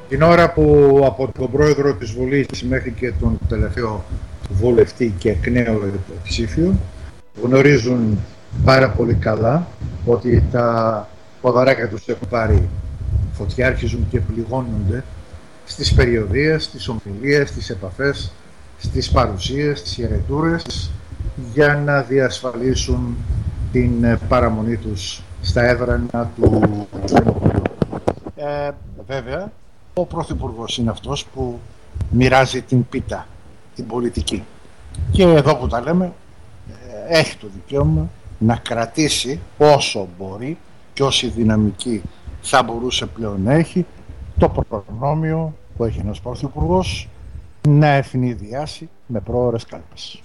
Την ώρα που από τον πρόεδρο της Βουλής μέχρι και τον τελευταίο βουλευτή και εκ νέου υποψήφιο γνωρίζουν πάρα πολύ καλά ότι τα ποδαράκια τους έχουν πάρει φωτιά, αρχίζουν και πληγώνονται στις περιοδίες, στις ομιλίες, στις επαφές, στις παρουσίες, στις χαιρετούρες για να διασφαλίσουν την παραμονή τους στα έδρανα του Κοινοβουλίου. Βέβαια, ο Πρωθυπουργός είναι αυτός που μοιράζει την πίτα, την πολιτική. Και εδώ που τα λέμε, έχει το δικαίωμα να κρατήσει όσο μπορεί και όση δυναμική θα μπορούσε πλέον να έχει το προνόμιο που έχει ένας Πρωθυπουργός να ευνηδιάσει με πρόωρες κάλπες.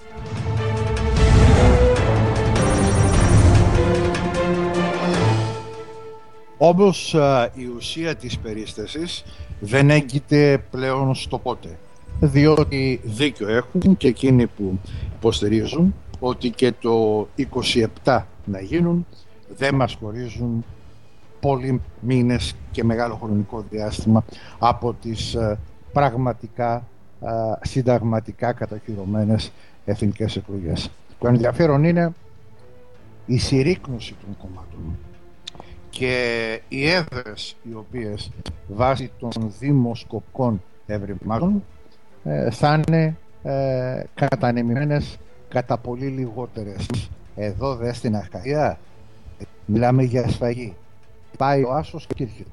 Όμως η ουσία της περίστασης δεν έγκυται πλέον στο πότε, διότι δίκιο έχουν και εκείνοι που υποστηρίζουν ότι και το 27 να γίνουν δεν μας χωρίζουν πολλοί μήνες και μεγάλο χρονικό διάστημα από τις πραγματικά συνταγματικά καταχυρωμένες εθνικές εκλογές. Το ενδιαφέρον είναι η συρρίκνωση των κομμάτων και οι έδρες οι οποίες βάσει των δημοσκοπικών ευρημάτων θα είναι κατανεμημένες κατά πολύ λιγότερες. Εδώ δε στην Αχαΐα μιλάμε για σφαγή. Πάει ο άσος και έρχεται.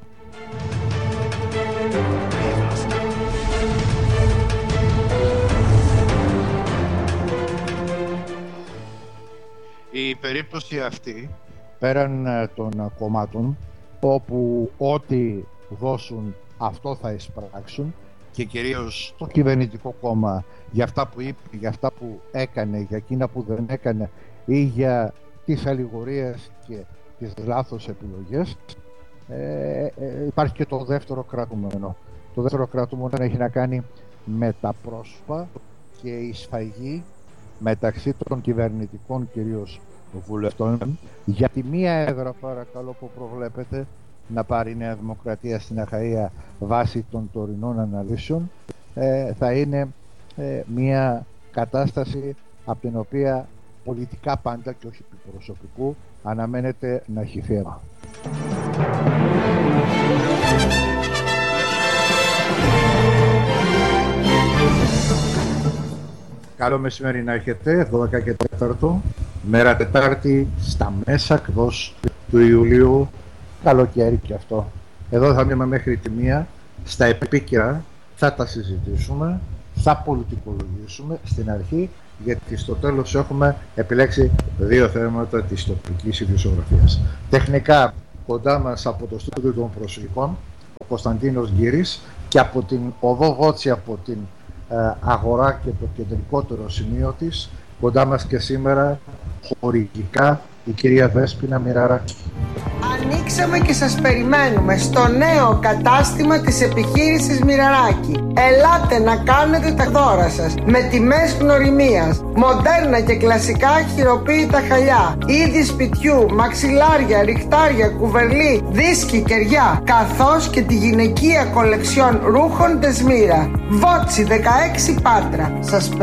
Η περίπτωση αυτή, πέραν των κομμάτων, όπου ό,τι δώσουν αυτό θα εισπράξουν, και κυρίως το κυβερνητικό κόμμα για αυτά που είπε, για αυτά που έκανε, για εκείνα που δεν έκανε ή για τις αλληγορίες και τις λάθος επιλογές, υπάρχει και το δεύτερο κρατούμενο. Το δεύτερο κρατούμενο έχει να κάνει με τα πρόσωπα και η σφαγή μεταξύ των κυβερνητικών κυρίως βουλευτών για τη μία έδρα, παρακαλώ, που προβλέπετε να πάρει η Νέα Δημοκρατία στην Αχαΐα βάσει των τωρινών αναλύσεων, θα είναι μια κατάσταση από την οποία πολιτικά πάντα και όχι προσωπικού αναμένεται να έχει θέμα. Καλό μεσημέρι να έχετε, 12 και 4, μέρα Τετάρτη, στα μέσα εκδός του Ιουλίου, καλοκαίρι και αυτό. Εδώ θα μείνουμε μέχρι τη 1, στα επίκαιρα θα τα συζητήσουμε, θα πολιτικολογήσουμε στην αρχή, γιατί στο τέλος έχουμε επιλέξει 2 θέματα της τοπικής ειδησιογραφίας. Τεχνικά κοντά μας από το στούντιο των προσφυγικών ο Κωνσταντίνος Γκύρης και από την οδό Βότση, από την αγορά και το κεντρικότερο σημείο της, κοντά μας και σήμερα χορηγικά η κυρία Δέσποινα Μοιραράκη. Ανοίξαμε και σας περιμένουμε στο νέο κατάστημα της επιχείρησης Μοιραράκη. Ελάτε να κάνετε τα δώρα σας με τιμές γνωριμίας, μοντέρνα και κλασικά χειροποίητα χαλιά, είδη σπιτιού, μαξιλάρια, ριχτάρια, κουβερλί, δίσκοι, κεριά, καθώς και τη γυναικεία κολεξιόν ρούχων Δεσμύρα. Βότσι 16 Πάτρα. Σας